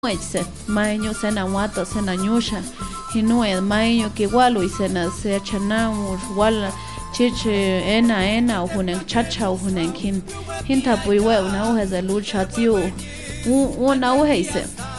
Muetse, maño sena wato sena ñusha, hinue maño que igual y sena se chanamos wala chiche ena uhunen chacha uhunen hin hinta puiwe una uhe de lucha tiu una uhe